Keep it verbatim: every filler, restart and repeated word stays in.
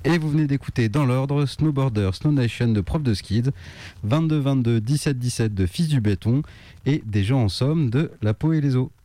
Et vous venez d'écouter dans l'ordre Snowboarder, Snow Nation de Prof de Skids, vingt-deux vingt-deux, dix-sept dix-sept de Fils du Béton et Des gens en somme de La Peau et les os.